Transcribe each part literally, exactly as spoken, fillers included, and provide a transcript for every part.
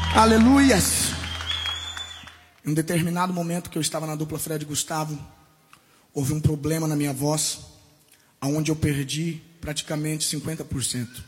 Aleluias. Em um determinado momento que eu estava na dupla Fred e Gustavo, houve um problema na minha voz, onde eu perdi praticamente cinquenta por cento.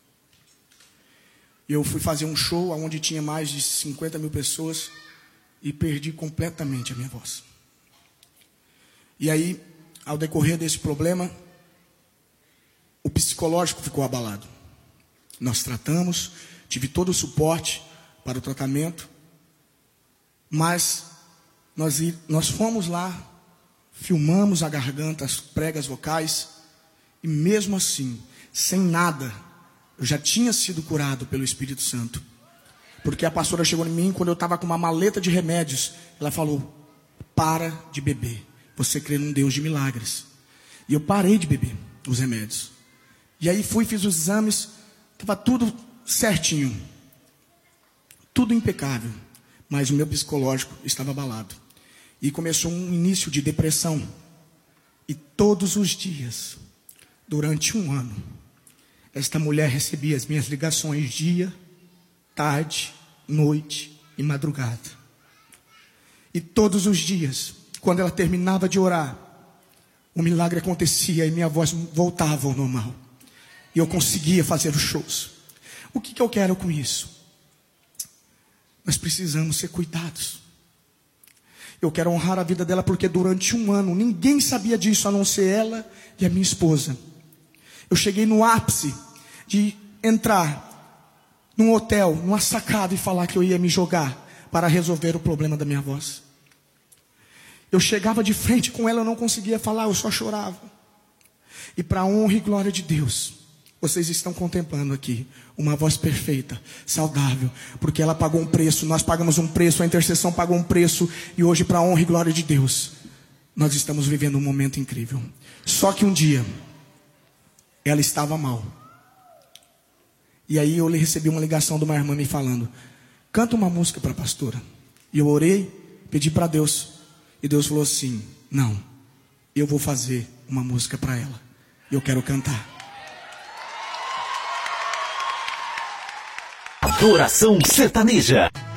Eu fui fazer um show onde tinha mais de cinquenta mil pessoas e perdi completamente a minha voz. E aí, ao decorrer desse problema, o psicológico ficou abalado. Nós tratamos, tive todo o suporte para o tratamento, mas nós, nós fomos lá, filmamos a garganta, as pregas vocais, e mesmo assim, sem nada, eu já tinha sido curado pelo Espírito Santo. Porque a pastora chegou em mim, quando eu estava com uma maleta de remédios, ela falou: para de beber, você crê num Deus de milagres. E eu parei de beber os remédios. E aí fui, fiz os exames, estava tudo certinho, tudo impecável, mas o meu psicológico estava abalado. E começou um início de depressão. E todos os dias, durante um ano, esta mulher recebia as minhas ligações dia, tarde, noite e madrugada. E todos os dias, quando ela terminava de orar, um milagre acontecia e minha voz voltava ao normal. E eu conseguia fazer os shows. O que, que eu quero com isso? Nós precisamos ser cuidados. Eu quero honrar a vida dela porque durante um ano ninguém sabia disso a não ser ela e a minha esposa. Eu cheguei no ápice de entrar num hotel, numa sacada e falar que eu ia me jogar para resolver o problema da minha voz. Eu chegava de frente com ela, eu não conseguia falar, eu só chorava. E para a honra e glória de Deus, vocês estão contemplando aqui uma voz perfeita, saudável, porque ela pagou um preço, nós pagamos um preço, a intercessão pagou um preço, e hoje, para a honra e glória de Deus, nós estamos vivendo um momento incrível. Só que um dia, ela estava mal. E aí eu recebi uma ligação de uma irmã me falando: canta uma música para a pastora. E eu orei, pedi para Deus, e Deus falou assim: não, eu vou fazer uma música para ela, e eu quero cantar. Adoração sertaneja.